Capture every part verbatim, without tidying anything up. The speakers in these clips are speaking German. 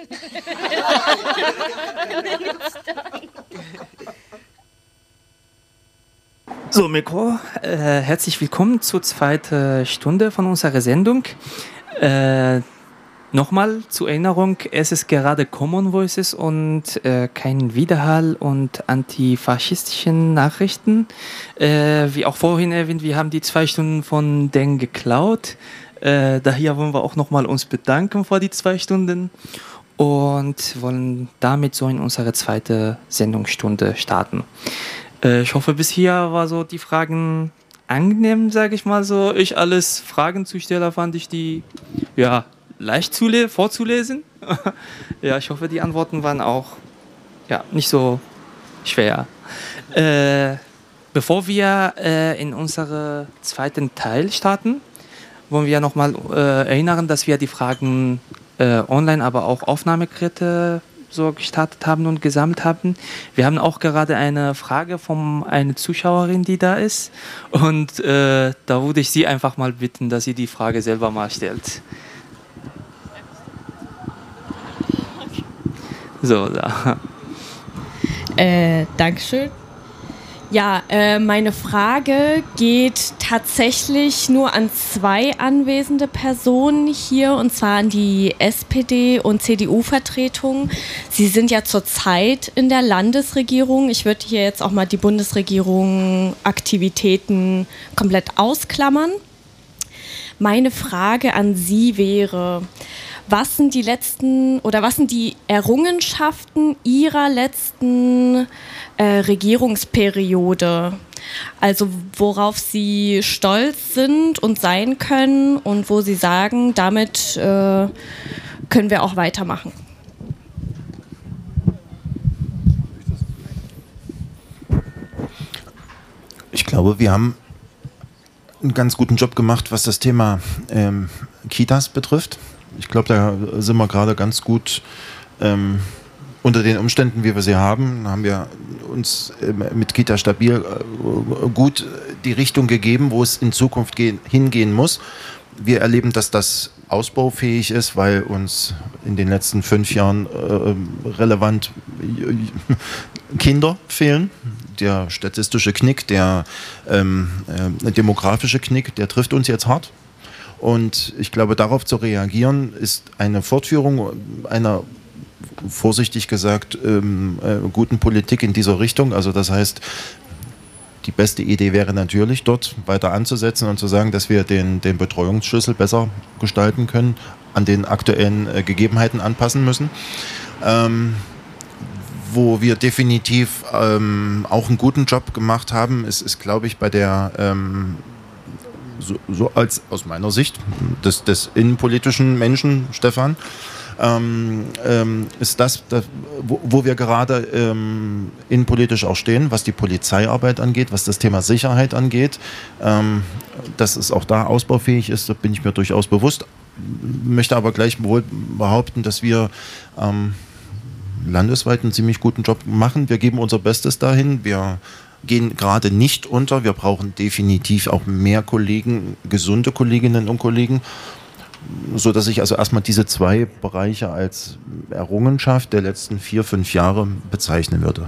So, Mikro, äh, herzlich willkommen zur zweiten Stunde von unserer Sendung. Äh, Nochmal zur Erinnerung, es ist gerade Common Voices und äh, kein Widerhall und antifaschistischen Nachrichten. Äh, wie auch vorhin erwähnt, wir haben die zwei Stunden von denen geklaut. Äh, daher wollen wir auch nochmal uns bedanken für die zwei Stunden und wollen damit so in unsere zweite Sendungsstunde starten. Äh, ich hoffe, bis hier war so die Fragen angenehm, sage ich mal so. Ich alles Fragenzusteller fand ich die, ja, leicht zule- vorzulesen. Ja, ich hoffe, die Antworten waren auch ja, nicht so schwer. Äh, bevor wir äh, in unseren zweiten Teil starten, wollen wir nochmal äh, erinnern, dass wir die Fragen äh, online, aber auch Aufnahmegeräte so gestartet haben und gesammelt haben. Wir haben auch gerade eine Frage von einer Zuschauerin, die da ist. Und äh, da würde ich Sie einfach mal bitten, dass sie die Frage selber mal stellt. So, da. Äh, Dankeschön. Ja, äh, meine Frage geht tatsächlich nur an zwei anwesende Personen hier, und zwar an die S P D- und C D U-Vertretung. Sie sind ja zurzeit in der Landesregierung. Ich würde hier jetzt auch mal die Bundesregierung Aktivitäten komplett ausklammern. Meine Frage an Sie wäre: Was sind die letzten oder was sind die Errungenschaften Ihrer letzten äh, Regierungsperiode? Also worauf Sie stolz sind und sein können und wo Sie sagen, damit äh, können wir auch weitermachen. Ich glaube, wir haben einen ganz guten Job gemacht, was das Thema ähm, Kitas betrifft. Ich glaube, da sind wir gerade ganz gut ähm, unter den Umständen, wie wir sie haben, haben wir uns äh, mit Kita Stabil äh, gut die Richtung gegeben, wo es in Zukunft gehen, hingehen muss. Wir erleben, dass das ausbaufähig ist, weil uns in den letzten fünf Jahren äh, relevant Kinder fehlen. Der statistische Knick, der ähm, äh, demografische Knick, der trifft uns jetzt hart. Und ich glaube, darauf zu reagieren, ist eine Fortführung einer, vorsichtig gesagt, ähm, äh, guten Politik in dieser Richtung. Also das heißt, die beste Idee wäre natürlich, dort weiter anzusetzen und zu sagen, dass wir den, den Betreuungsschlüssel besser gestalten können, an den aktuellen äh, Gegebenheiten anpassen müssen. Ähm, wo wir definitiv ähm, auch einen guten Job gemacht haben, ist, ist glaube ich, bei der ähm, So, so als aus meiner Sicht des, des innenpolitischen Menschen, Stefan, ähm, ähm, ist das, das wo, wo wir gerade ähm, innenpolitisch auch stehen, was die Polizeiarbeit angeht, was das Thema Sicherheit angeht, ähm, dass es auch da ausbaufähig ist, da bin ich mir durchaus bewusst, möchte aber gleichwohl behaupten, dass wir ähm, landesweit einen ziemlich guten Job machen. Wir geben unser Bestes dahin, wir gehen gerade nicht unter. Wir brauchen definitiv auch mehr Kollegen, gesunde Kolleginnen und Kollegen, sodass ich also erstmal diese zwei Bereiche als Errungenschaft der letzten vier, fünf Jahre bezeichnen würde.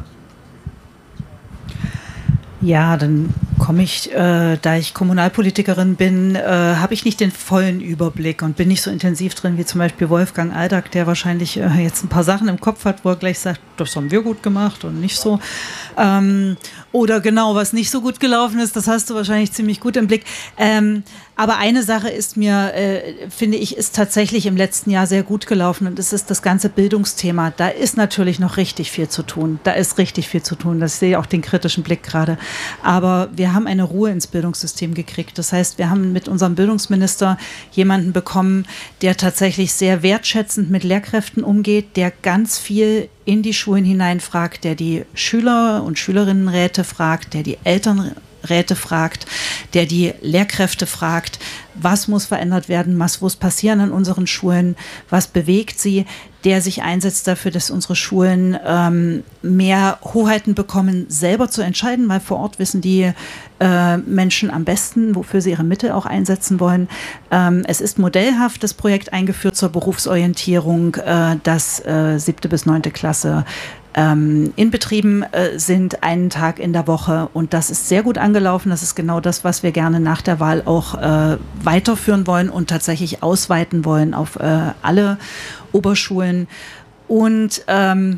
Ja, dann komme ich, äh, da ich Kommunalpolitikerin bin, äh, habe ich nicht den vollen Überblick und bin nicht so intensiv drin wie zum Beispiel Wolfgang Aldag, der wahrscheinlich äh, jetzt ein paar Sachen im Kopf hat, wo er gleich sagt, das haben wir gut gemacht und nicht so. Ähm, oder genau, was nicht so gut gelaufen ist, das hast du wahrscheinlich ziemlich gut im Blick. Ähm, aber eine Sache ist mir, äh, finde ich, ist tatsächlich im letzten Jahr sehr gut gelaufen, und das ist das ganze Bildungsthema. Da ist natürlich noch richtig viel zu tun. Da ist richtig viel zu tun. Das sehe ich auch den kritischen Blick gerade. Aber wir haben eine Ruhe ins Bildungssystem gekriegt. Das heißt, wir haben mit unserem Bildungsminister jemanden bekommen, der tatsächlich sehr wertschätzend mit Lehrkräften umgeht, der ganz viel in die Schulen hineinfragt, der die Schüler- und Schülerinnenräte fragt, der die Elternräte fragt, der die Lehrkräfte fragt, was muss verändert werden, was muss passieren an unseren Schulen, was bewegt sie, der sich einsetzt dafür, dass unsere Schulen ähm, mehr Hoheiten bekommen, selber zu entscheiden, weil vor Ort wissen die äh, Menschen am besten, wofür sie ihre Mittel auch einsetzen wollen. Ähm, es ist modellhaft das Projekt eingeführt zur Berufsorientierung, äh, dass äh, siebte bis neunte Klasse ähm, in Betrieben äh, sind, einen Tag in der Woche. Und das ist sehr gut angelaufen. Das ist genau das, was wir gerne nach der Wahl auch äh, weiterführen wollen und tatsächlich ausweiten wollen auf äh, alle Oberschulen. Und ähm,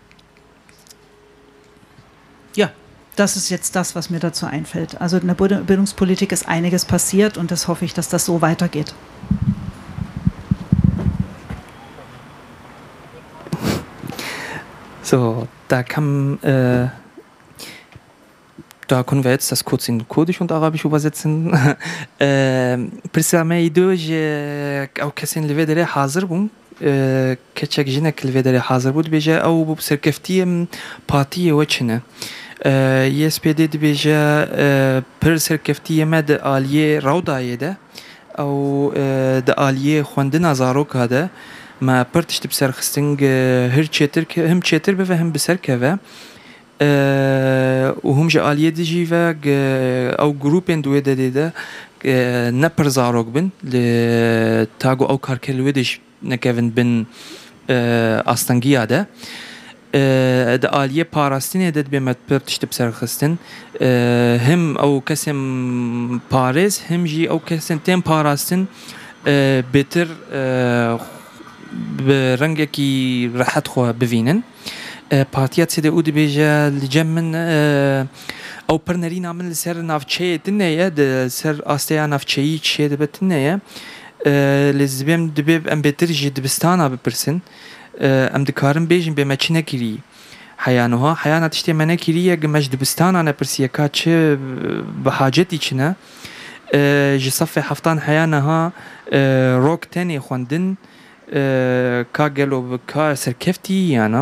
ja, das ist jetzt das, was mir dazu einfällt. Also in der Bildungspolitik ist einiges passiert und das hoffe ich, dass das so weitergeht. So, da kann, äh, da können wir jetzt das kurz in Kurdisch und Arabisch übersetzen. Prisame idoj au kesin lvedere hazır bun. Keçek jinek lvedere hazır bud beje au bu serkeftiyem partiye veçine. Y S P D dibêje pir serkeftiye me di aliyê Rawdayê de ew di aliyê xwendina zarokê de me pir tiştî bi ser xistin hir çêtir him çêtir bive him bi ser keve û him ji aliyê de jî ve ew grûpên di wê dedê de ne pir zarok bin li tago ew karker li wê de jî nekevin bin astangiya de د آلیه پاراستینه داد به مت پرتشت بسرخستن هم او کسیم پارس هم جی او کسیم تیم پاراستن بهتر به رنگی کی راحت خو ببینن پارتیات سید او دی بیجا لجمن او پرنری نامن سر نافچه دنیه د سر آستیا نافچهی چه دبتنیه لزبیم دبیب ام بهتر جی دبستانا بپرسن ام دکارم بیشین به مچینه کری حیانوها حیانات اشتی منه کریه گمج دبستان آن پرسیه که چه به حاجتی چنه جصف هفتان حیانها روک تنی خوندن که گلو که سرکفتی یانا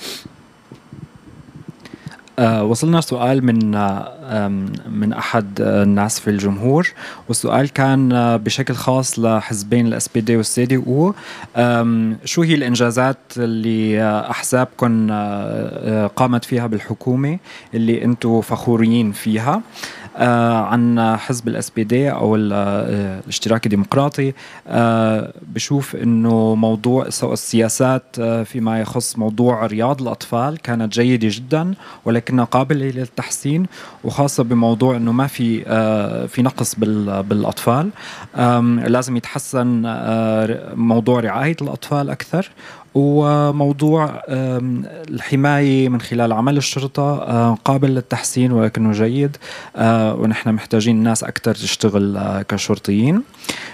آه وصلنا سؤال من آه من أحد الناس في الجمهور، والسؤال كان آه بشكل خاص لحزبين الاس بي دي والسي دي او. شو هي الإنجازات اللي آه أحزابكم آه قامت فيها بالحكومة اللي أنتم فخورين فيها؟ آه عن حزب الاس بي دي او الاشتراكي الديمقراطي آه بشوف انه موضوع السياسات آه فيما يخص موضوع رياض الاطفال كانت جيده جدا ولكنها قابله للتحسين، وخاصه بموضوع انه ما في آه في نقص بالاطفال، لازم يتحسن آه موضوع رعايه الاطفال اكثر، وموضوع الحماية من خلال عمل الشرطة قابل للتحسين ولكنه جيد، ونحن محتاجين ناس أكثر تشتغل كشرطيين.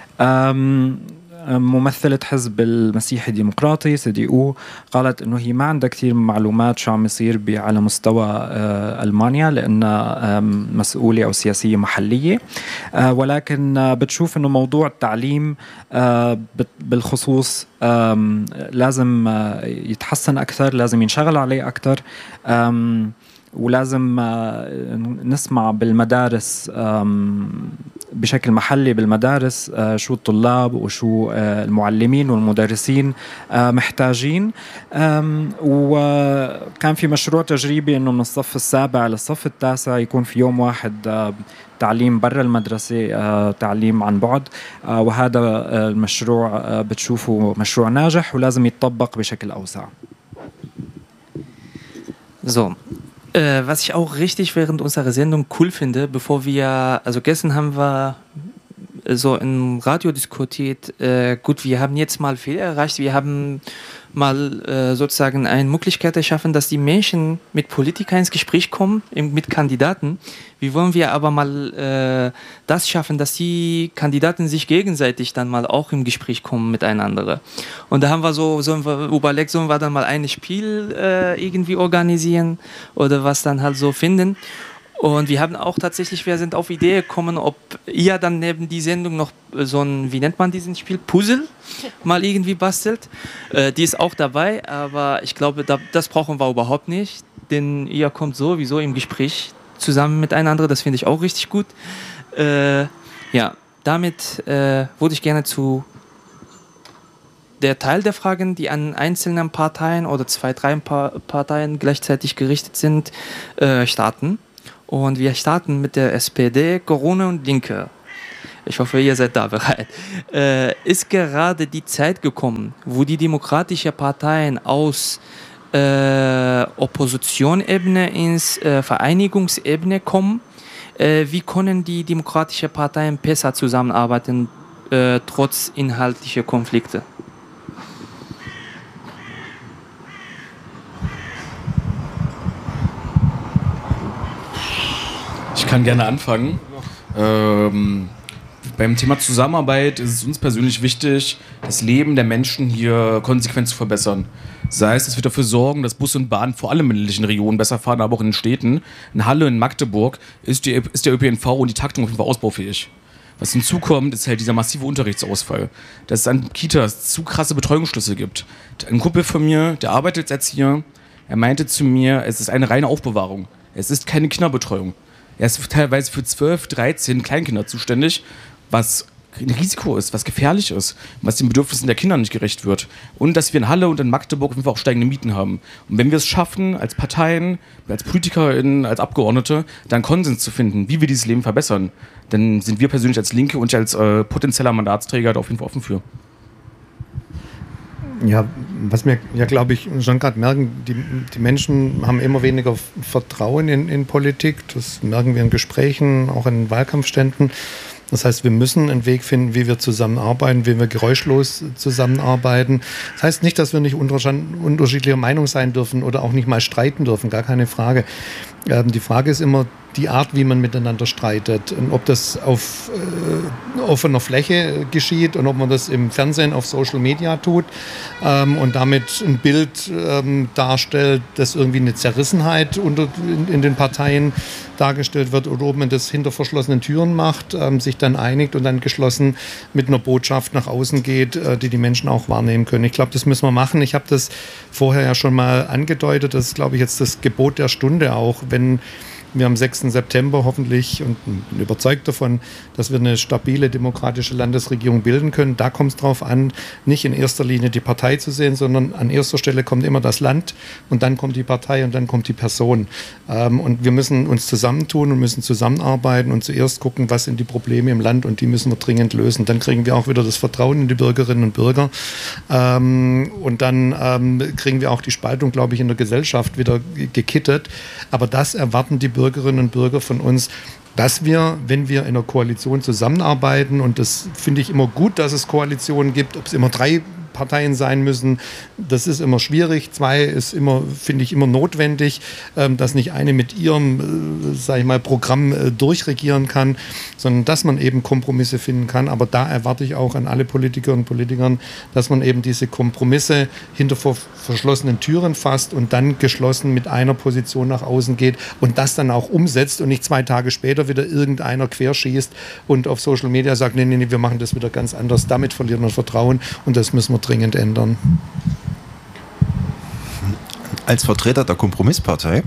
ممثلة حزب المسيحي الديمقراطي سي دي او قالت انه هي ما عندها كثير معلومات شو عم يصير على مستوى ألمانيا لأنها مسؤولة أو سياسية محلية، ولكن بتشوف انه موضوع التعليم بالخصوص لازم يتحسن أكثر، لازم ينشغل عليه أكثر، ولازم نسمع بالمدارس بشكل محلي بالمدارس شو الطلاب وشو المعلمين والمدرسين محتاجين. وكان في مشروع تجريبي انه من الصف السابع للصف التاسع يكون في يوم واحد تعليم برا المدرسة، تعليم عن بعد، وهذا المشروع بتشوفه مشروع ناجح ولازم يتطبق بشكل أوسع. So. Äh, was ich auch richtig während unserer Sendung cool finde, bevor wir, also gestern haben wir so im Radio diskutiert, äh, gut, wir haben jetzt mal viel erreicht, wir haben mal äh, sozusagen eine Möglichkeit erschaffen, dass die Menschen mit Politikern ins Gespräch kommen, mit Kandidaten. Wie wollen wir aber mal äh, das schaffen, dass die Kandidaten sich gegenseitig dann mal auch im Gespräch kommen miteinander? Und da haben wir so, so überlegt, sollen wir dann mal ein Spiel äh, irgendwie organisieren oder was dann halt so finden. Und wir haben auch tatsächlich, wir sind auf Idee gekommen, ob ihr dann neben die Sendung noch so ein, wie nennt man diesen Spiel, Puzzle mal irgendwie bastelt. Äh, die ist auch dabei, aber ich glaube, da, das brauchen wir überhaupt nicht, denn ihr kommt sowieso im Gespräch zusammen miteinander, das finde ich auch richtig gut. Äh, ja, damit äh, würde ich gerne zu der Teil der Fragen, die an einzelnen Parteien oder zwei, drei Parteien gleichzeitig gerichtet sind, äh, starten. Und wir starten mit der S P D, Grüne und Linke. Ich hoffe, ihr seid da bereit. Äh, ist gerade die Zeit gekommen, wo die demokratischen Parteien aus äh, Oppositionsebene ins äh, Vereinigungsebene kommen? Äh, wie können die demokratischen Parteien besser zusammenarbeiten, äh, trotz inhaltlicher Konflikte? Ich kann gerne anfangen. Ähm, beim Thema Zusammenarbeit ist es uns persönlich wichtig, das Leben der Menschen hier konsequent zu verbessern. Sei es, dass wir dafür sorgen, dass Bus und Bahn vor allem in ländlichen Regionen besser fahren, aber auch in den Städten. In Halle, in Magdeburg ist, die, ist der Ö P N V und die Taktung auf jeden Fall ausbaufähig. Was hinzukommt, ist halt dieser massive Unterrichtsausfall. Dass es an Kitas zu krasse Betreuungsschlüsse gibt. Ein Kumpel von mir, der arbeitet als Erzieher, er meinte zu mir, es ist eine reine Aufbewahrung. Es ist keine Kinderbetreuung. Er ist teilweise für zwölf, dreizehn Kleinkinder zuständig, was ein Risiko ist, was gefährlich ist, was den Bedürfnissen der Kinder nicht gerecht wird. Und dass wir in Halle und in Magdeburg auf jeden Fall auch steigende Mieten haben. Und wenn wir es schaffen, als Parteien, als PolitikerInnen, als Abgeordnete, dann Konsens zu finden, wie wir dieses Leben verbessern, dann sind wir persönlich als Linke und als äh, potenzieller Mandatsträger da auf jeden Fall offen für. Ja, was wir ja, glaube ich, schon gerade merken, die, die Menschen haben immer weniger Vertrauen in, in Politik. Das merken wir in Gesprächen, auch in Wahlkampfständen. Das heißt, wir müssen einen Weg finden, wie wir zusammenarbeiten, wie wir geräuschlos zusammenarbeiten. Das heißt nicht, dass wir nicht unterschiedlicher Meinung sein dürfen oder auch nicht mal streiten dürfen, gar keine Frage. Ähm, die Frage ist immer die Art, wie man miteinander streitet und ob das auf äh, offener Fläche geschieht und ob man das im Fernsehen, auf Social Media tut ähm, und damit ein Bild ähm, darstellt, das irgendwie eine Zerrissenheit unter, in, in den Parteien dargestellt wird oder ob man das hinter verschlossenen Türen macht, ähm, sich dann einigt und dann geschlossen mit einer Botschaft nach außen geht, äh, die die Menschen auch wahrnehmen können. Ich glaube, das müssen wir machen. Ich habe das vorher ja schon mal angedeutet. Das ist, glaube ich, jetzt das Gebot der Stunde auch, wenn wir am sechsten September hoffentlich und bin überzeugt davon, dass wir eine stabile demokratische Landesregierung bilden können. Da kommt es darauf an, nicht in erster Linie die Partei zu sehen, sondern an erster Stelle kommt immer das Land und dann kommt die Partei und dann kommt die Person. Ähm, und wir müssen uns zusammentun und müssen zusammenarbeiten und zuerst gucken, was sind die Probleme im Land und die müssen wir dringend lösen. Dann kriegen wir auch wieder das Vertrauen in die Bürgerinnen und Bürger ähm, und dann ähm, kriegen wir auch die Spaltung, glaube ich, in der Gesellschaft wieder gekittet. Aber das erwarten die Bürgerinnen und Bürger von uns, dass wir, wenn wir in einer Koalition zusammenarbeiten, und das finde ich immer gut, dass es Koalitionen gibt, ob es immer drei Parteien sein müssen, das ist immer schwierig. Zwei ist immer, finde ich, immer notwendig, ähm, dass nicht eine mit ihrem, äh, sage ich mal, Programm äh, durchregieren kann, sondern dass man eben Kompromisse finden kann. Aber da erwarte ich auch an alle Politikerinnen und Politikern, dass man eben diese Kompromisse hinter ver- verschlossenen Türen fasst und dann geschlossen mit einer Position nach außen geht und das dann auch umsetzt und nicht zwei Tage später wieder irgendeiner querschießt und auf Social Media sagt, nee, nee, nee, wir machen das wieder ganz anders. Damit verliert man Vertrauen und das müssen wir dringend ändern. Als Vertreter der Kompromisspartei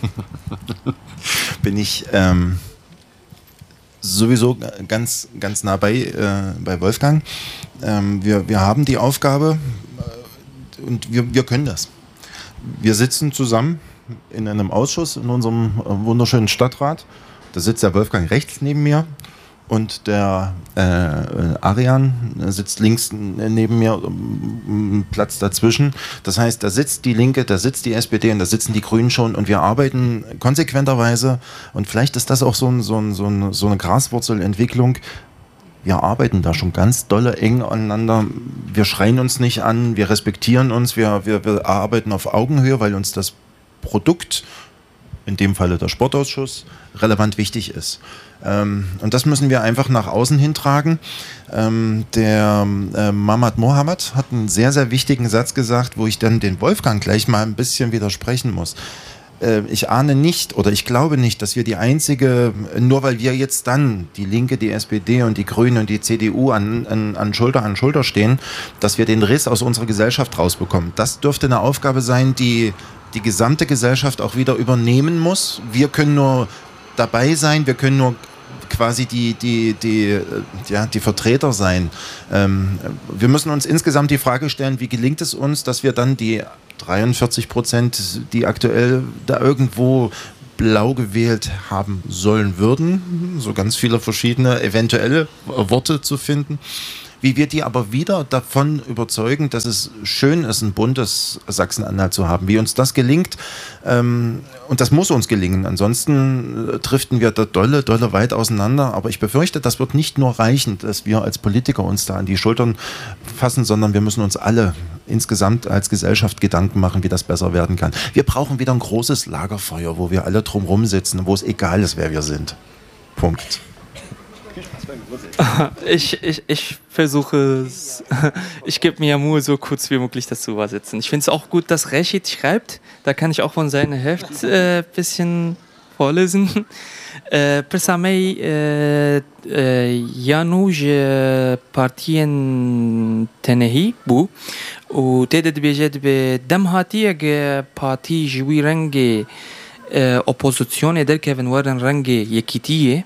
bin ich ähm, sowieso ganz, ganz nah bei, äh, bei Wolfgang. Ähm, wir, wir haben die Aufgabe äh, und wir, wir können das. Wir sitzen zusammen in einem Ausschuss in unserem äh, wunderschönen Stadtrat. Da sitzt der Wolfgang rechts neben mir. Und der äh, Arian sitzt links neben mir, um, Platz dazwischen. Das heißt, da sitzt die Linke, da sitzt die S P D und da sitzen die Grünen schon und wir arbeiten konsequenterweise. Und vielleicht ist das auch so, ein, so, ein, so, ein, so eine Graswurzelentwicklung. Wir arbeiten da schon ganz dolle eng aneinander. Wir schreien uns nicht an, wir respektieren uns, wir, wir, wir arbeiten auf Augenhöhe, weil uns das Produkt, in dem Falle der Sportausschuss, relevant wichtig ist. Ähm, und das müssen wir einfach nach außen hintragen. Ähm, der äh, Mahmoud Mohammed hat einen sehr, sehr wichtigen Satz gesagt, wo ich dann den Wolfgang gleich mal ein bisschen widersprechen muss. Äh, ich ahne nicht oder ich glaube nicht, dass wir die einzige, nur weil wir jetzt dann, die Linke, die S P D und die Grünen und die C D U an, an, an Schulter an Schulter stehen, dass wir den Riss aus unserer Gesellschaft rausbekommen. Das dürfte eine Aufgabe sein, die die gesamte Gesellschaft auch wieder übernehmen muss. Wir können nur dabei sein, wir können nur quasi die, die, die, ja, die Vertreter sein. Ähm, wir müssen uns insgesamt die Frage stellen, wie gelingt es uns, dass wir dann die dreiundvierzig Prozent, die aktuell da irgendwo blau gewählt haben sollen würden, so ganz viele verschiedene eventuelle Worte zu finden. Wie wir die aber wieder davon überzeugen, dass es schön ist, ein buntes Sachsen-Anhalt zu haben. Wie uns das gelingt, ähm, und das muss uns gelingen, ansonsten äh, driften wir da dolle, dolle weit auseinander. Aber ich befürchte, das wird nicht nur reichen, dass wir als Politiker uns da an die Schultern fassen, sondern wir müssen uns alle insgesamt als Gesellschaft Gedanken machen, wie das besser werden kann. Wir brauchen wieder ein großes Lagerfeuer, wo wir alle drumherum sitzen, wo es egal ist, wer wir sind. Punkt. Ich, ich, ich versuche es, ich gebe mir Mühe, so kurz wie möglich das zu übersetzen. Ich finde es auch gut, dass Rashid schreibt, da kann ich auch von seinem Heft ein äh, bisschen vorlesen. Për sa mej janë partien të nehi bu u të dhe bëgjet be demhatia ge parti zhwi rënge opozicione der kevin warën rënge jekitie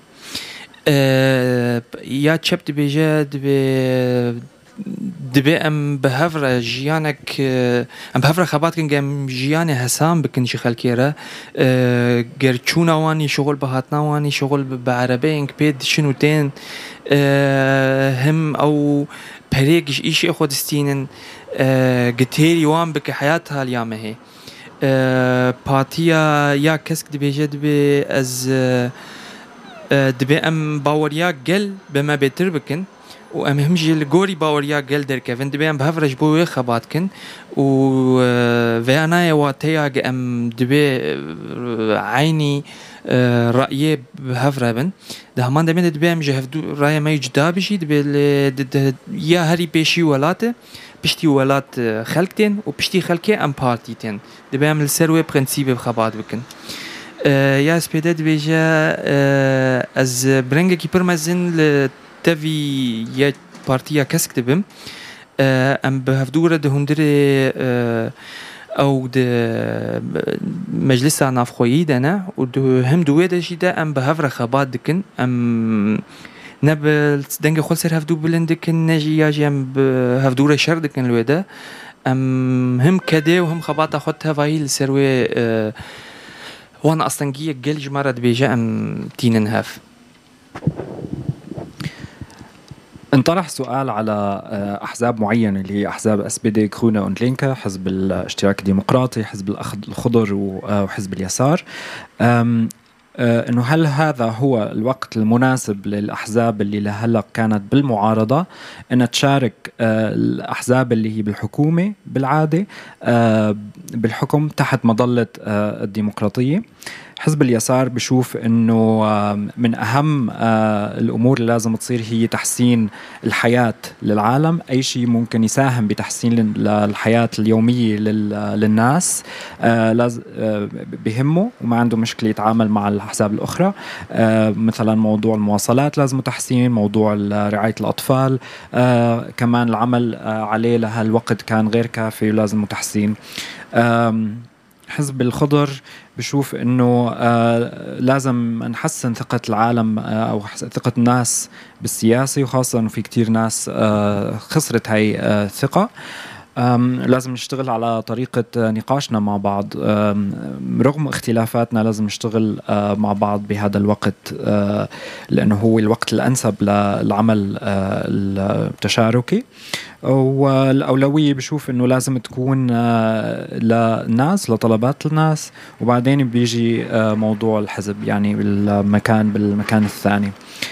ja çep të bëgjet be دبي ام بهفرة جيانك ام بهفرة خبات كن جم جياني حسام بكن شغل كيرا جرچونا واني شغل بهاتنا واني شغل بعربي انك بيد شنو تين هم او بريج ايش اخد استينن جتيري وان بك حياتها اليوم هي باتيا يا كسك دبي جدبي از دبي ام باوريا جل بما بيتر بكن و ام همجي الجوري باوريا جل در كيفن دبي ام بهفرج بوي خباتكن و فانا واتيا ام دبي عيني رأيي بهفربن ده همان دبي دبي ام جهفدو راي ما يجدا بشي دبي يا هري بيشي ولاته بشتي ولات خلقتين و بشتي خلقي ام بارتيتين دبي ام السروي برنسيب خبات بكن يا سبيدت بيجا از برنگه کی پرمزن تفي يا بارتيا كسك دبم ام بهفدوره ده هندري او ده مجلس نافخوي دنا و هم دوه ده جدا ام بهفره خبات دكن ام نبل دنگ خل سر هفدو بلندكن نجي ياجي ام بهفدوره شر دكن الودا ام هم كده وهم خبات اخذ هواي السروي وانا اصلا جي جلج مرض بيجا ام تينن هاف. انطرح سؤال على أحزاب معينة اللي هي أحزاب اس بي دي كرونا und Linke، حزب الاشتراك الديمقراطي، حزب الخضر وحزب اليسار، إنه هل هذا هو الوقت المناسب للأحزاب اللي لهلق كانت بالمعارضة أن تشارك الأحزاب اللي هي بالحكومة بالعادة بالحكم تحت مظلة الديمقراطية؟ حزب اليسار بشوف انه من اهم الامور اللي لازم تصير هي تحسين الحياة للعالم، اي شيء ممكن يساهم بتحسين الحياة اليومية للناس لازم بهمه وما عنده مشكلة يتعامل مع الاحزاب الاخرى. مثلا موضوع المواصلات لازم تحسين، موضوع رعاية الاطفال كمان العمل عليه لهالوقت كان غير كافي ولازم تحسين. حزب الخضر بشوف انه آه لازم نحسن ثقة العالم آه او ثقة الناس بالسياسة، وخاصة انه في كتير ناس آه خسرت هاي آه الثقة. لازم نشتغل على طريقة نقاشنا مع بعض رغم اختلافاتنا، لازم نشتغل مع بعض بهذا الوقت لأنه هو الوقت الأنسب للعمل التشاركي. والأولوية بشوف أنه لازم تكون للناس لطلبات الناس، وبعدين بيجي موضوع الحزب يعني بالمكان بالمكان الثاني.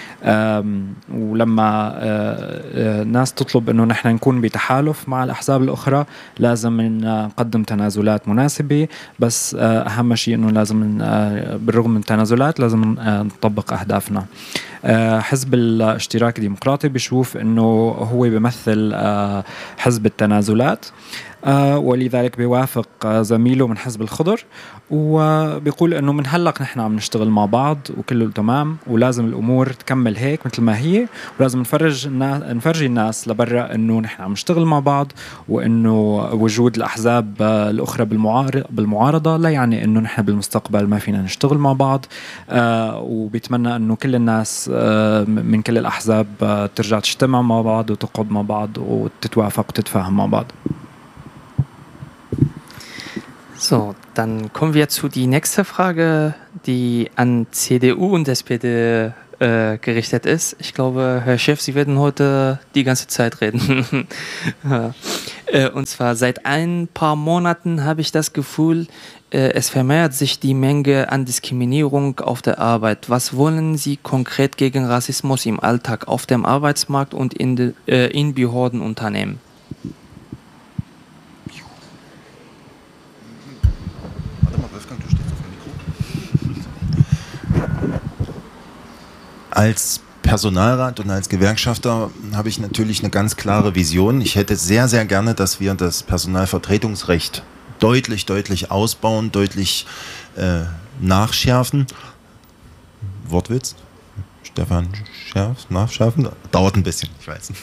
ولما ناس تطلب انه نحن نكون بتحالف مع الاحزاب الاخرى لازم نقدم تنازلات مناسبه، بس اهم شيء انه لازم بالرغم من التنازلات لازم نطبق اهدافنا. حزب الاشتراك الديمقراطي بيشوف انه هو بيمثل حزب التنازلات، ولذلك بيوافق زميله من حزب الخضر وبيقول انه من هلق نحن عم نشتغل مع بعض وكله تمام، ولازم الامور تكمل هيك مثل ما هي، ولازم نفرج الناس نفرجي الناس لبرا انه نحن عم نشتغل مع بعض، وانه وجود الاحزاب الاخرى بالمعارضه لا يعني انه نحن بالمستقبل ما فينا نشتغل مع بعض. وبيتمنى انه كل الناس من كل الاحزاب ترجع تجتمع مع بعض وتقعد مع بعض وتتوافق وتتفاهم مع بعض. So, dann kommen wir zu die nächste Frage, die an C D U und S P D äh, gerichtet ist. Ich glaube, Herr Chef, Sie werden heute die ganze Zeit reden. Ja. äh, und zwar seit ein paar Monaten habe ich das Gefühl, äh, es vermehrt sich die Menge an Diskriminierung auf der Arbeit. Was wollen Sie konkret gegen Rassismus im Alltag auf dem Arbeitsmarkt und in, de, äh, in Behörden unternehmen? Als Personalrat und als Gewerkschafter habe ich natürlich eine ganz klare Vision. Ich hätte sehr, sehr gerne, dass wir das Personalvertretungsrecht deutlich, deutlich ausbauen, deutlich äh, nachschärfen. Wortwitz? Stefan schärft, nachschärfen? Dauert ein bisschen, ich weiß.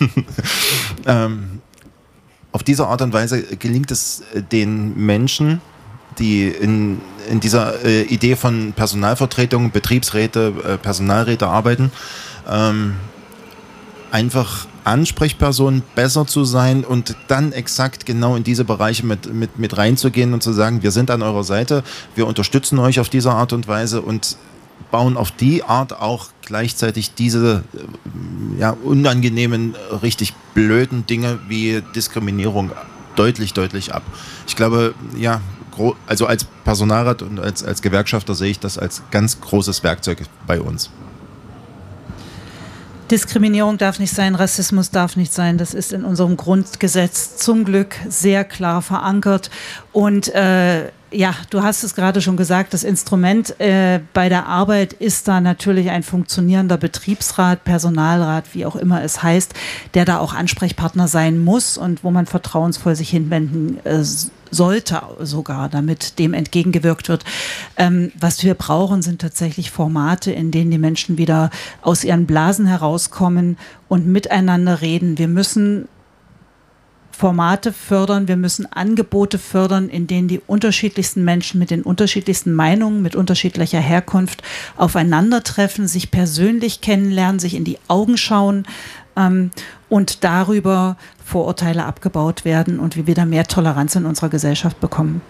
ähm, auf diese Art und Weise gelingt es den Menschen, die in, in dieser äh, Idee von Personalvertretung, Betriebsräte, äh, Personalräte arbeiten, ähm, einfach Ansprechpersonen besser zu sein und dann exakt genau in diese Bereiche mit, mit, mit reinzugehen und zu sagen, wir sind an eurer Seite, wir unterstützen euch auf diese Art und Weise und bauen auf die Art auch gleichzeitig diese äh, ja, unangenehmen, richtig blöden Dinge wie Diskriminierung deutlich, deutlich ab. Ich glaube, ja, also als Personalrat und als, als Gewerkschafter sehe ich das als ganz großes Werkzeug bei uns. Diskriminierung darf nicht sein, Rassismus darf nicht sein. Das ist in unserem Grundgesetz zum Glück sehr klar verankert. Und äh, ja, du hast es gerade schon gesagt, das Instrument äh, bei der Arbeit ist da natürlich ein funktionierender Betriebsrat, Personalrat, wie auch immer es heißt, der da auch Ansprechpartner sein muss und wo man vertrauensvoll sich hinwenden äh, sollte sogar, damit dem entgegengewirkt wird. Ähm, was wir brauchen, sind tatsächlich Formate, in denen die Menschen wieder aus ihren Blasen herauskommen und miteinander reden. Wir müssen Formate fördern, wir müssen Angebote fördern, in denen die unterschiedlichsten Menschen mit den unterschiedlichsten Meinungen, mit unterschiedlicher Herkunft aufeinandertreffen, sich persönlich kennenlernen, sich in die Augen schauen ähm, und darüber Vorurteile abgebaut werden und wir wieder mehr Toleranz in unserer Gesellschaft bekommen.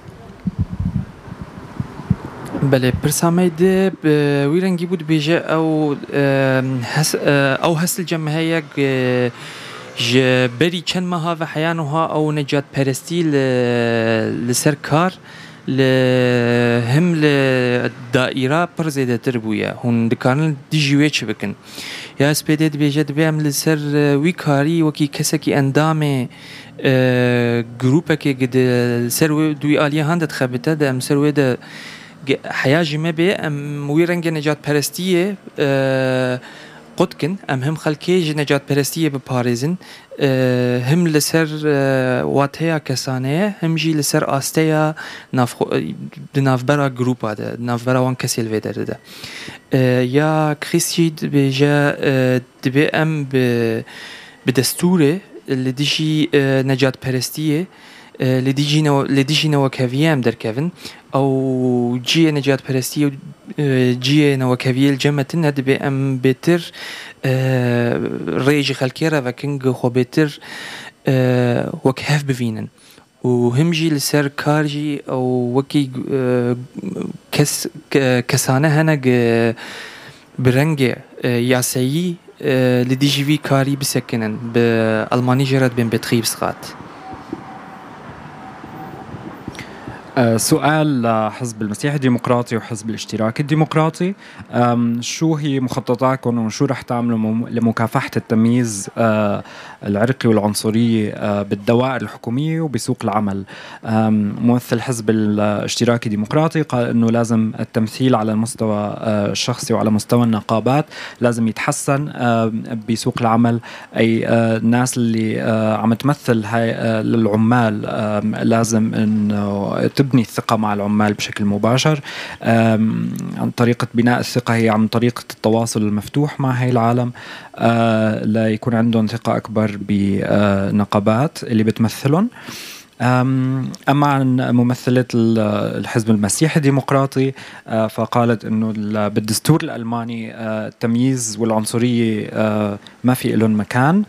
بله برساميد ويرنجي بود بيجا أو هس أو هس الجمهية ج بري چند ماها و حیانوها أو نجات پرستی لسرکار لهم لدائرة برزيدة تربويا هون دكان ديجيوه چه بكن يا اسبيدت بيجد بيام لسر ويكاري وكي كسكي اندام جروبه كي قد سر دوي آلية هاندت خبته ده ام سر ويده حياة جمع بي ام ويرنج نجات پرستية قدكن ام هم خلكي نجات پرستية بپاريزن هم لسر واتهيا كسانه هم جي لسر آستيا ناف نافبرا جروبا ده نافبرا وان كسي الفيدر ده يا كريستي بيجا دبي ام بدستوره اللي ديجي نجات پرستية اللي ديجي نو اللي ديجي نوكافيام در كيفن او جي نجات پرستية جي نوكافيل جمتن هاد بي ام بيتر ريج خلكيرا وكنج خو بيتر وكهف بفينن وهم جي لسر كارجي او وكي كس كسانه هنگ برنگ ياسيي لديجي في كاري بسكنن بالماني جرد بين بتريبسرات. سؤال لحزب المسيح الديمقراطي وحزب الاشتراك الديمقراطي، شو هي مخططاتكم وشو رح تعملوا لمكافحة التمييز العرقي والعنصرية بالدوائر الحكومية وبسوق العمل؟ ممثل حزب الاشتراكي الديمقراطي قال انه لازم التمثيل على المستوى الشخصي وعلى مستوى النقابات لازم يتحسن بسوق العمل. اي الناس اللي عم تمثل هاي للعمال لازم انه تبني الثقة مع العمال بشكل مباشر عن طريقة بناء الثقة، هي عن طريقة التواصل المفتوح مع هاي العالم ليكون عندهم ثقة أكبر بنقابات اللي بتمثلهم. أما عن ممثلة الحزب المسيحي الديمقراطي فقالت أنه بالدستور الألماني التمييز والعنصرية ما في لهم مكان.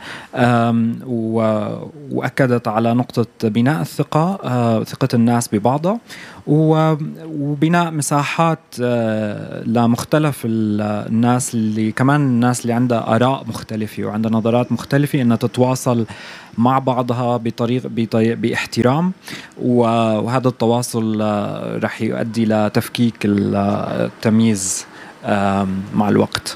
وأكدت على نقطة بناء الثقة، ثقة الناس ببعضها، وبناء مساحات لمختلف الناس اللي كمان الناس اللي عندها آراء مختلفة وعندها نظرات مختلفة إنها تتواصل مع بعضها بطريق باحترام، وهذا التواصل رح يؤدي لتفكيك التمييز مع الوقت.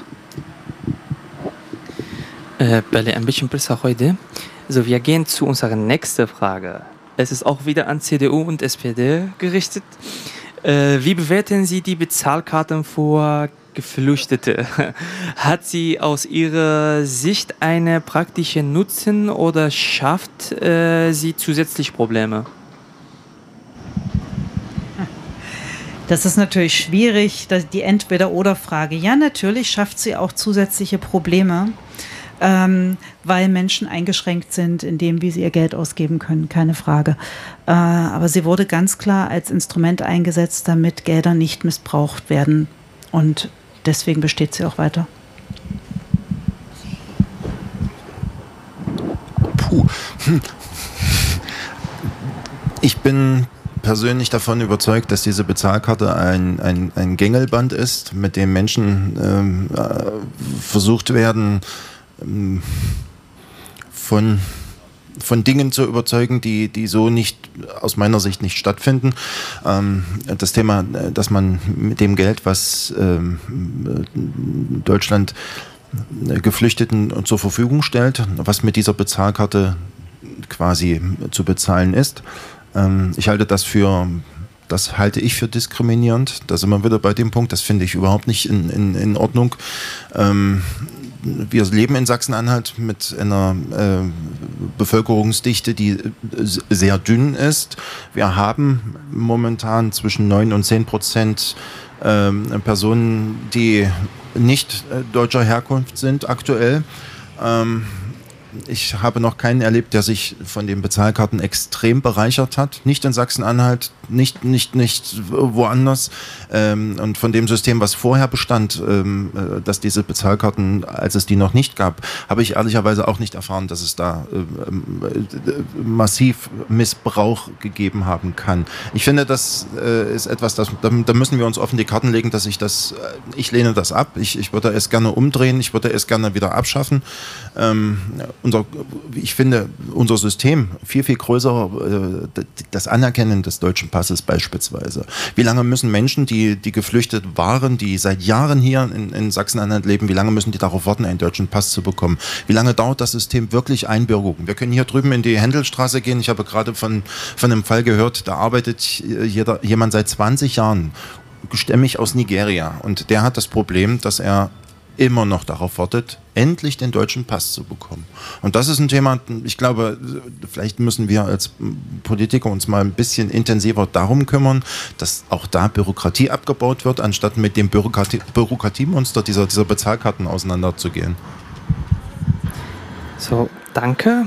Äh, Belle, ein bisschen besser heute. So, wir gehen zu unserer nächsten Frage. Es ist auch wieder an C D U und S P D gerichtet. Äh, wie bewerten Sie die Bezahlkarten für Geflüchtete? Hat sie aus Ihrer Sicht einen praktischen Nutzen oder schafft äh, sie zusätzlich Probleme? Das ist natürlich schwierig, die Entweder-oder-Frage. Ja, natürlich schafft sie auch zusätzliche Probleme, ähm, weil Menschen eingeschränkt sind in dem, wie sie ihr Geld ausgeben können, keine Frage. Äh, aber sie wurde ganz klar als Instrument eingesetzt, damit Gelder nicht missbraucht werden. Und deswegen besteht sie auch weiter. Puh. Ich bin persönlich davon überzeugt, dass diese Bezahlkarte ein, ein, ein Gängelband ist, mit dem Menschen ähm, äh, versucht werden, ähm, von, von Dingen zu überzeugen, die, die so nicht, aus meiner Sicht nicht stattfinden. Ähm, das Thema, dass man mit dem Geld, was ähm, Deutschland Geflüchteten zur Verfügung stellt, was mit dieser Bezahlkarte quasi zu bezahlen ist, ich halte das für, das halte ich für diskriminierend. Da sind wir wieder bei dem Punkt, das finde ich überhaupt nicht in, in, in Ordnung. Ähm, wir leben in Sachsen-Anhalt mit einer äh, Bevölkerungsdichte, die sehr dünn ist. Wir haben momentan zwischen neun und zehn Prozent äh, Personen, die nicht äh, deutscher Herkunft sind aktuell. Ähm, Ich habe noch keinen erlebt, der sich von den Bezahlkarten extrem bereichert hat. Nicht in Sachsen-Anhalt, nicht, nicht, nicht woanders. Ähm, und von dem System, was vorher bestand, ähm, dass diese Bezahlkarten, als es die noch nicht gab, habe ich ehrlicherweise auch nicht erfahren, dass es da ähm, massiv Missbrauch gegeben haben kann. Ich finde, das äh, ist etwas, das, da, da müssen wir uns offen die Karten legen, dass ich das, ich lehne das ab. Ich, ich würde es gerne umdrehen, ich würde es gerne wieder abschaffen. Ähm, Unser, ich finde, unser System viel, viel größer, das Anerkennen des deutschen Passes beispielsweise. Wie lange müssen Menschen, die, die geflüchtet waren, die seit Jahren hier in, in Sachsen-Anhalt leben, wie lange müssen die darauf warten, einen deutschen Pass zu bekommen? Wie lange dauert das System wirklich Einbürgerung? Wir können hier drüben in die Händelstraße gehen. Ich habe gerade von, von einem Fall gehört, da arbeitet jeder, jemand seit zwanzig Jahren, stämmig aus Nigeria. Und der hat das Problem, dass er immer noch darauf wartet, endlich den deutschen Pass zu bekommen. Und das ist ein Thema, ich glaube, vielleicht müssen wir als Politiker uns mal ein bisschen intensiver darum kümmern, dass auch da Bürokratie abgebaut wird, anstatt mit dem Bürokratie, Bürokratiemonster dieser, dieser Bezahlkarten auseinanderzugehen. So, danke.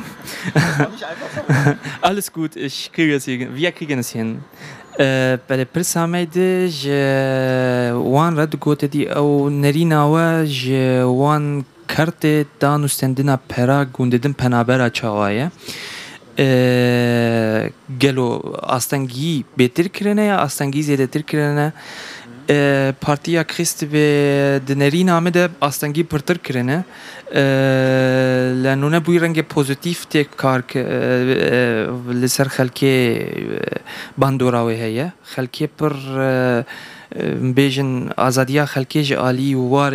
Alles gut, ich kriege es hin. Wir kriegen es hin. برای پرسامید وان رد گوته دی او نرینا و وان کرت دانستندنا پرا گونددن پنابرا چاوایه گلو آستانگی بهتر کرنه یا آستانگی زیاده تر کرنه پارتیا کریست به دنرینا مده آستانگی پرتر کرنه لانه بوی رنگ پوزیتیف تک کار که لسر خلکی باندوراوی هیه خلکی پر بیشن آزادیا خلکی جالی و وار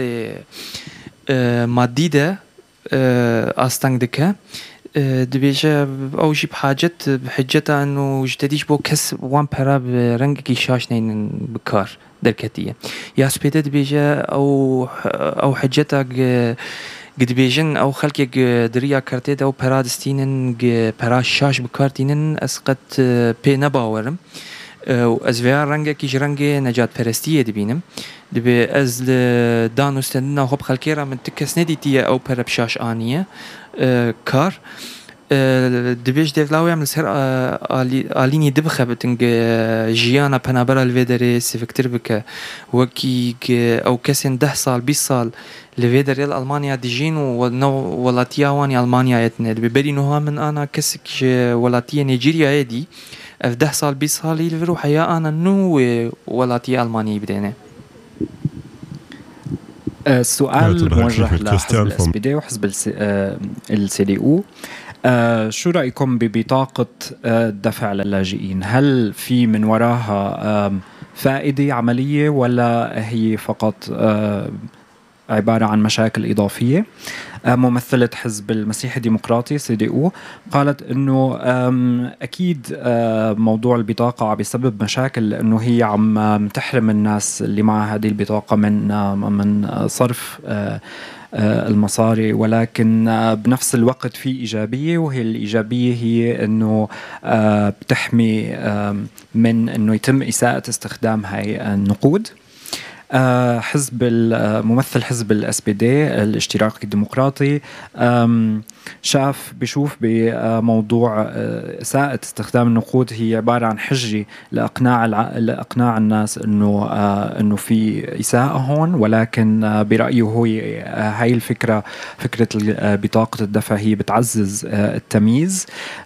مادی ده آستانگ دکه دبیجه اوجی بحاجت بحجت انو جدیش بو کس وان پرا برنگ کی شاش نین بکار درکتیه یا سپیده دبیجه او او حجتك قد بيجن او خلقك دريا كارتيد او برادستينن برا شاش بكارتينن اسقط بي نباورم از ويا رنگه كيش رنگه نجات پرستيه دبينم دبي از دانوستندنا هوب خلقيرا من تكس نديتيه او پر بشاش آنيه كار دبیش دلاوی هم لسر آلینی دبخه بتنگ جیانا پنابرا الویدری سیفکتر بکه وکی او کسی ده سال بیس سال الویدری الألمانيا دیجین و نو ولاتیا وانی ألمانيا اتنه ببری نوها من أنا كسك ولاتیا نيجيريا يدي في ده سال بیس سال يلفرو حيا أنا نو ولاتیا ألمانيا بدينه. السؤال موجه لحزب الاس بي دي وحزب السي دي او. شو رأيكم ببطاقة الدفع للاجئين؟ هل في من وراها فائدة عملية ولا هي فقط عبارة عن مشاكل إضافية؟ ممثلة حزب المسيحي الديمقراطي سي دي او قالت انه اكيد موضوع البطاقة عم بيسبب مشاكل لانه هي عم تحرم الناس اللي معها هذه البطاقة من من صرف المصاري، ولكن بنفس الوقت في إيجابية، وهي الإيجابية هي أنه بتحمي من أنه يتم إساءة استخدام هاي النقود. حزب ممثل حزب الاس بي دي الاشتراكي الديمقراطي شاف بشوف بموضوع إساءة استخدام النقود هي عبارة عن حجة لإقناع لإقناع الناس إنه إنه في إساءة هون، ولكن برأيه هو هاي الفكرة فكرة بطاقة الدفع هي بتعزز التمييز.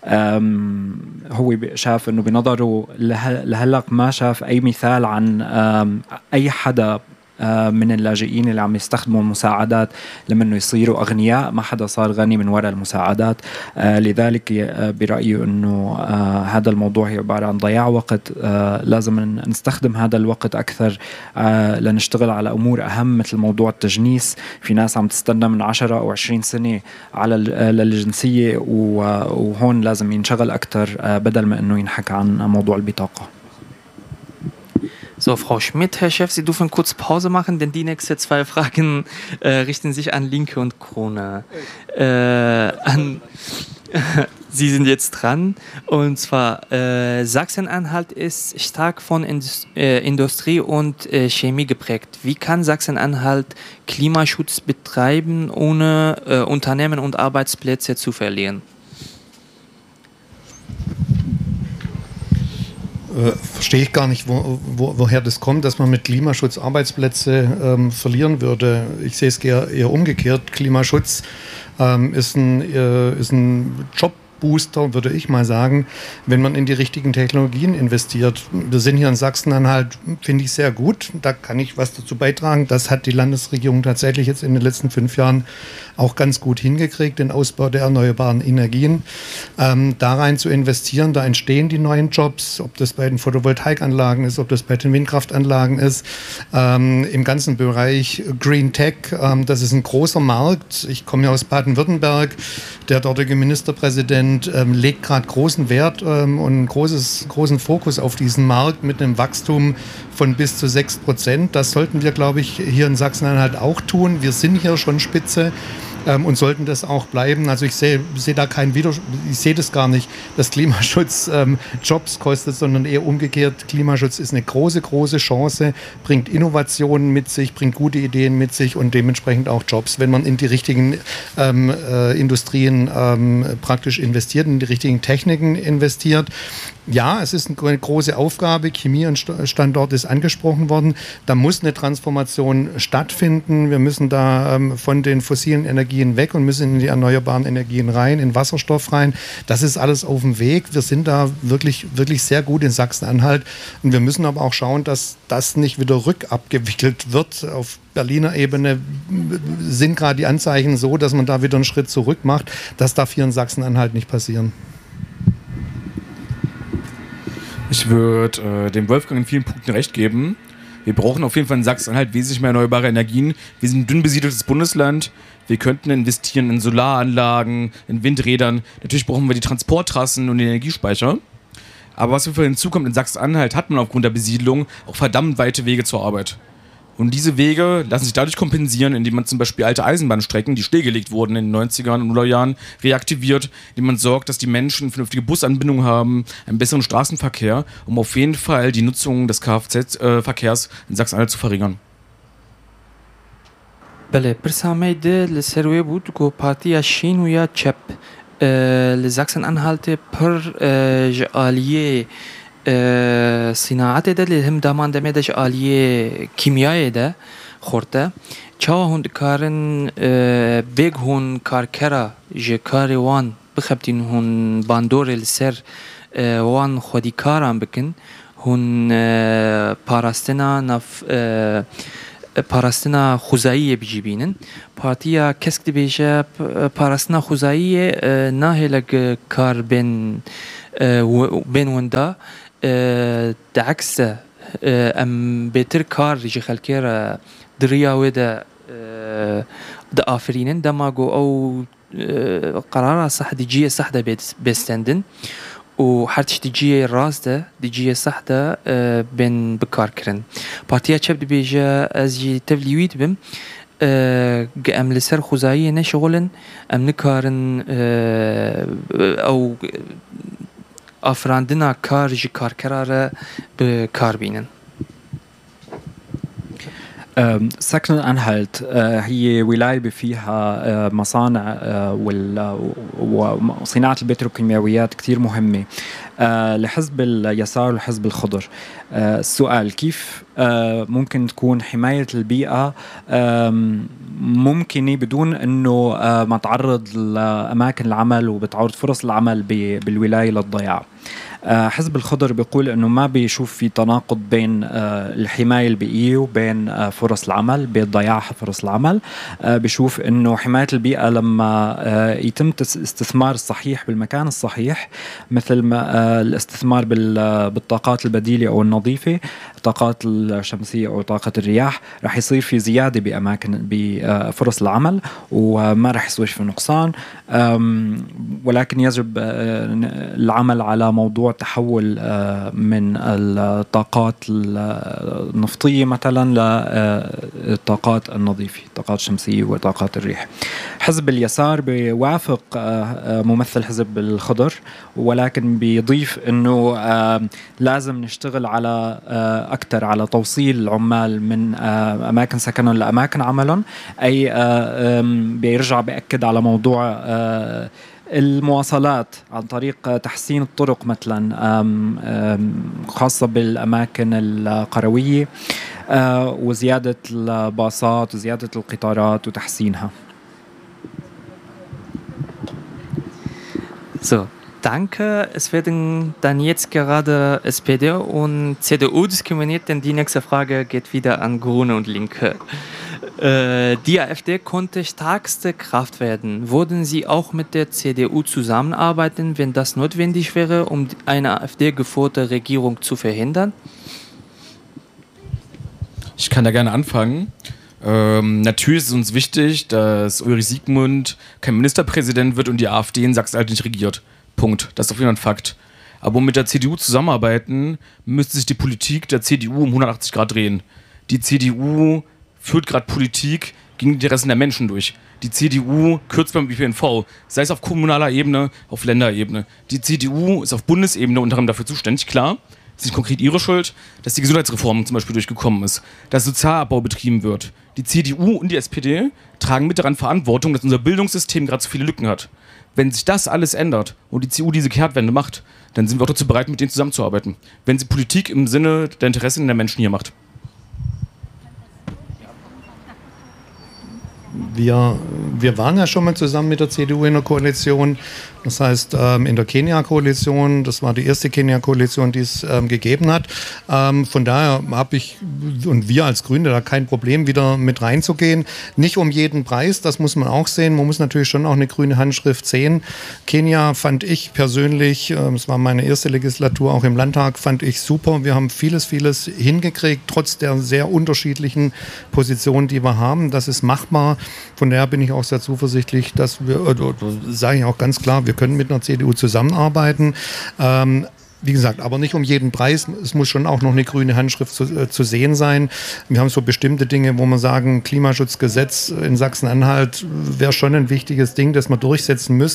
هو شاف إنه بنظره لهلق ما شاف أي مثال عن أي حدا من اللاجئين اللي عم يستخدموا المساعدات لما انه يصيروا اغنياء. ما حدا صار غني من وراء المساعدات، لذلك برأيه انه هذا الموضوع هي عبارة عن ضياع وقت. لازم نستخدم هذا الوقت اكثر لنشتغل على امور اهم مثل موضوع التجنيس. في ناس عم تستنى من عشرة او عشرين سنة على للجنسية، وهون لازم ينشغل اكثر بدل ما انه ينحكى عن موضوع البطاقة. So, Frau Schmidt, Herr Chef, Sie dürfen kurz Pause machen, denn die nächsten zwei Fragen äh, richten sich an Linke und Krone. Äh, an, Sie sind jetzt dran. Und zwar, äh, Sachsen-Anhalt ist stark von Indust- äh, Industrie und äh, Chemie geprägt. Wie kann Sachsen-Anhalt Klimaschutz betreiben, ohne äh, Unternehmen und Arbeitsplätze zu verlieren? Äh, verstehe ich gar nicht, wo, wo, woher das kommt, dass man mit Klimaschutz Arbeitsplätze ähm, verlieren würde. Ich sehe es eher, eher umgekehrt. Klimaschutz ähm, ist ein, äh, ist ein Job. Booster, würde ich mal sagen, wenn man in die richtigen Technologien investiert. Wir sind hier in Sachsen-Anhalt, finde ich, sehr gut. Da kann ich was dazu beitragen. Das hat die Landesregierung tatsächlich jetzt in den letzten fünf Jahren auch ganz gut hingekriegt, den Ausbau der erneuerbaren Energien. Ähm, da rein zu investieren, da entstehen die neuen Jobs, ob das bei den Photovoltaikanlagen ist, ob das bei den Windkraftanlagen ist. Ähm, im ganzen Bereich Green Tech, ähm, das ist ein großer Markt. Ich komme ja aus Baden-Württemberg. Der dortige Ministerpräsident ähm, legt gerade großen Wert ähm, und großes, großen Fokus auf diesen Markt mit einem Wachstum von bis zu sechs Prozent. Das sollten wir, glaube ich, hier in Sachsen-Anhalt auch tun. Wir sind hier schon Spitze ähm, und sollten das auch bleiben. Also ich sehe seh da keinen Widerspruch, ich sehe das gar nicht, dass Klimaschutz ähm, Jobs kostet, sondern eher umgekehrt. Klimaschutz ist eine große, große Chance, bringt Innovationen mit sich, bringt gute Ideen mit sich und dementsprechend auch Jobs, wenn man in die richtigen ähm, äh, Industrien ähm, praktisch investiert, in die richtigen Techniken investiert. Ja, es ist eine große Aufgabe. Chemiestandort ist angesprochen worden. Da muss eine Transformation stattfinden. Wir müssen da ähm, von den fossilen Energien weg und müssen in die erneuerbaren Energien rein, in Wasserstoff rein. Das ist alles auf dem Weg. Wir sind da wirklich, wirklich sehr gut in Sachsen-Anhalt. Und wir müssen aber auch schauen, dass das nicht wieder rückabgewickelt wird. Auf Berliner Ebene sind gerade die Anzeichen so, dass man da wieder einen Schritt zurück macht. Das darf hier in Sachsen-Anhalt nicht passieren. Ich würde äh, dem Wolfgang in vielen Punkten recht geben. Wir brauchen auf jeden Fall in Sachsen-Anhalt wesentlich mehr erneuerbare Energien. Wir sind ein dünn besiedeltes Bundesland. Wir könnten investieren in Solaranlagen, in Windrädern. Natürlich brauchen wir die Transporttrassen und die Energiespeicher. Aber was für hinzukommt, in Sachsen-Anhalt hat man aufgrund der Besiedlung auch verdammt weite Wege zur Arbeit. Und diese Wege lassen sich dadurch kompensieren, indem man zum Beispiel alte Eisenbahnstrecken, die stillgelegt wurden in den neunzigern und Nullerjahren, reaktiviert, indem man sorgt, dass die Menschen vernünftige Busanbindung haben, einen besseren Straßenverkehr, um auf jeden Fall die Nutzung des Kfz-Verkehrs in Sachsen-Anhalt zu verringern. بله پرسامه ده لسروی بود که پارتیا شین و یا چپ لساكسن-Anhalt پر جاليه صناعت ده اللي هم دامان دمه ده جاليه کیمیای ده خورده چاو هند کارن بیگ هون کارکرا جکاری وان بخبتین هون باندور السر وان خودی کارم بکن هون پاراستنا نف پاراستنا خوزایی بجیبینن پارتیا کسک بیشه پاراستنا خوزایی نه لگ کار بین بین وندا دعکس ام بهتر کار جی خلکر دریا وده ده آفرینن دماغو او قرار صح دیجیه صح ده بستندن و هرچی دیجیه راست ده دیجیه صح ده بین بکار کرن پارتیا چپ دی بیجه از جی تفلیویت بم ام لسر خوزایی نشغلن ام نکارن او افراندنا کار جی کار کراره بکار بینن ساكن-Anhalt هي ولاية فيها مصانع وصناعة البتروكيماويات كتير مهمة لحزب اليسار وحزب الخضر. السؤال كيف ممكن تكون حماية البيئة ممكنة بدون أنه ما تعرض لأماكن العمل وبتعرض فرص العمل بالولاية للضياع؟ حزب الخضر بيقول انه ما بيشوف في تناقض بين الحمايه البيئيه وبين فرص العمل، بين ضياع فرص العمل. بيشوف انه حمايه البيئه لما يتم الاستثمار الصحيح بالمكان الصحيح، مثل ما الاستثمار بالطاقات البديله او النظيفه، الطاقات الشمسيه او طاقه الرياح، رح يصير في زياده باماكن بفرص العمل وما رح يصير في نقصان. ولكن يجب العمل على موضوع تحول من الطاقات النفطية مثلا للطاقات النظيفة، طاقات الشمسية وطاقات الريح. حزب اليسار بيوافق ممثل حزب الخضر، ولكن بيضيف انه لازم نشتغل على اكثر على توصيل العمال من اماكن سكنهم لاماكن عملهم، اي بيرجع بيأكد على موضوع المواصلات عن طريق تحسين الطرق مثلا خاصة بالأماكن القروية وزيادة الباصات وزيادة القطارات وتحسينها. So, danke. Es werden dann jetzt gerade S P D und C D U diskriminiert, denn die nächste Frage geht wieder an Grüne und Linke. Äh, die AfD konnte stärkste Kraft werden. Würden Sie auch mit der C D U zusammenarbeiten, wenn das notwendig wäre, um eine AfD-geführte Regierung zu verhindern? Ich kann da gerne anfangen. Ähm, natürlich ist es uns wichtig, dass Ulrich Siegmund kein Ministerpräsident wird und die AfD in Sachsen-Anhalt nicht regiert. Punkt. Das ist auf jeden Fall ein Fakt. Aber um mit der C D U zusammenarbeiten, müsste sich die Politik der C D U um hundertachtzig Grad drehen. Die C D U führt gerade Politik gegen die Interessen der Menschen durch. Die C D U kürzt beim I P N V, sei es auf kommunaler Ebene, auf Länderebene. Die C D U ist auf Bundesebene unter anderem dafür zuständig, klar. Das ist nicht konkret ihre Schuld, dass die Gesundheitsreform zum Beispiel durchgekommen ist, dass Sozialabbau betrieben wird. Die C D U und die S P D tragen mit daran Verantwortung, dass unser Bildungssystem gerade so viele Lücken hat. Wenn sich das alles ändert und die C D U diese Kehrtwende macht, dann sind wir auch dazu bereit, mit denen zusammenzuarbeiten. Wenn sie Politik im Sinne der Interessen der Menschen hier macht. Wir, wir waren ja schon mal zusammen mit der C D U in der Koalition. Das heißt, ähm, in der Kenia-Koalition, das war die erste Kenia-Koalition, die es ähm, gegeben hat. Ähm, von daher habe ich und wir als Grüne da kein Problem, wieder mit reinzugehen. Nicht um jeden Preis, das muss man auch sehen. Man muss natürlich schon auch eine grüne Handschrift sehen. Kenia fand ich persönlich, äh, es war meine erste Legislatur auch im Landtag, fand ich super. Wir haben vieles, vieles hingekriegt, trotz der sehr unterschiedlichen Positionen, die wir haben. Das ist machbar. Von daher bin ich auch sehr zuversichtlich, dass wir, äh, sage ich auch ganz klar, wir können mit einer C D U zusammenarbeiten. Ähm, wie gesagt, aber nicht um jeden Preis. Es muss schon auch noch eine grüne Handschrift zu, äh, zu sehen sein. Wir haben so bestimmte Dinge, wo wir sagen, Klimaschutzgesetz in Sachsen-Anhalt wäre schon ein wichtiges Ding, das wir durchsetzen müssen. Ich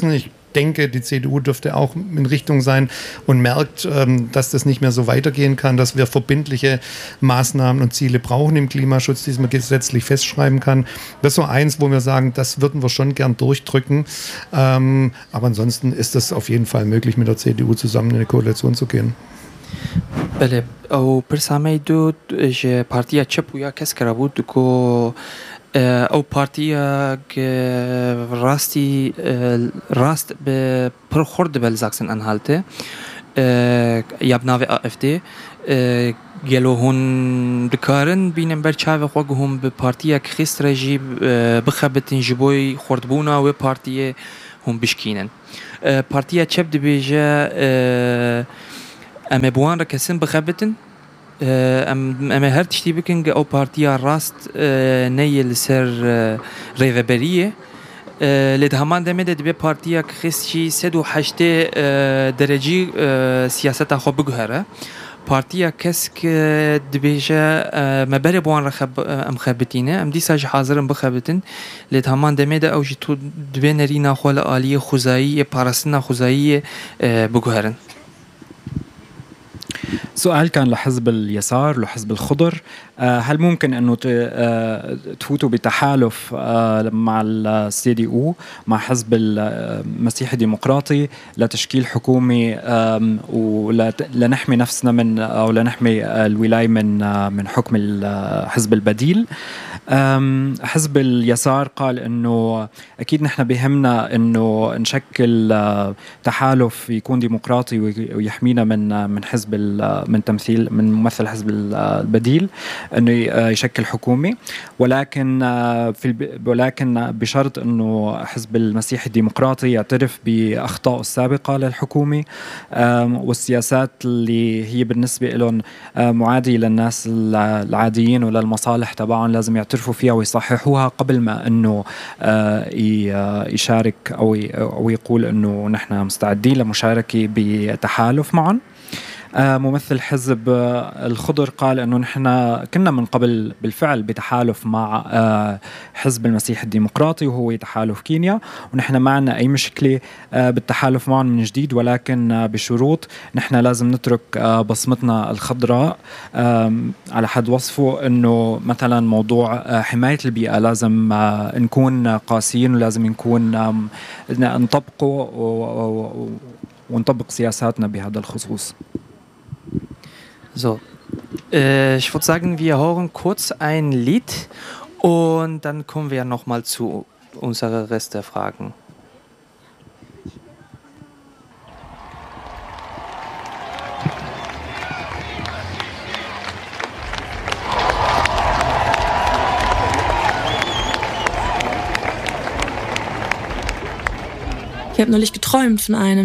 denke, die C D U dürfte auch in Richtung sein und merkt, ähm, dass das nicht mehr so weitergehen kann, dass wir verbindliche Maßnahmen und Ziele brauchen im Klimaschutz, die man gesetzlich festschreiben kann. Das ist so eins, wo wir sagen, das würden wir schon gern durchdrücken. Ähm, aber ansonsten ist es auf jeden Fall möglich, mit der C D U zusammen in eine Koalition zu gehen. بله او پرسامه دو ج پارتیا چپ و یا کس کرا بود کو او پارتیا راستی راست به پر خورد بل زاکسن انهالته یا بناوی اف دی گلو هون دکارن بینن بر چاو خو هم به پارتیا خست رجی بخبتن جبوی خوردبونا و پارتیا هم بشکینن پارتیا چپ دبیجه ام بوان را کسن بخبتن ام ام هر تشتی بکن او پارتیا راست نیل سر ریوبریه لد همان دمه ده به پارتیا خسچی سد و هشت درجی سیاست خو بگهره پارتیا کس که دبیجه مبر بوان را خب ام خبتینه ام دیساج حاضرم بخبتن لد همان دمه ده اوج تو دبی نرینا خو عالی خوزایی پارسنا خوزایی بگهرن. سؤال كان لحزب اليسار لحزب الخضر، هل ممكن أنه تفوتوا بتحالف مع السي دي او مع حزب المسيحي الديمقراطي لتشكيل حكومي ولنحمي نفسنا من أو لنحمي الولاية من من حكم الحزب البديل؟ حزب اليسار قال أنه أكيد نحن بهمنا أنه نشكل تحالف يكون ديمقراطي ويحمينا من من حزب من تمثيل من ممثل حزب البديل انه يشكل حكومه، ولكن في ولكن بشرط انه حزب المسيحي الديمقراطي يعترف باخطائه السابقه للحكومه والسياسات اللي هي بالنسبه لهم معاديه للناس العاديين وللمصالح تبعهم لازم يعترفوا فيها ويصححوها قبل ما انه يشارك او او يقول انه نحن مستعدين لمشاركه بتحالف معهم. ممثل حزب الخضر قال أنه نحن كنا من قبل بالفعل بتحالف مع حزب المسيح الديمقراطي وهو تحالف كينيا، ونحن ما عنا أي مشكلة بالتحالف معهم من جديد، ولكن بشروط نحن لازم نترك بصمتنا الخضراء على حد وصفه أنه مثلا موضوع حماية البيئة لازم نكون قاسيين ولازم نكون نطبقه ونطبق سياساتنا بهذا الخصوص. So, äh, ich würde sagen, wir hören kurz ein Lied und dann kommen wir nochmal zu unserer Rest der Fragen. Ich habe neulich geträumt von einem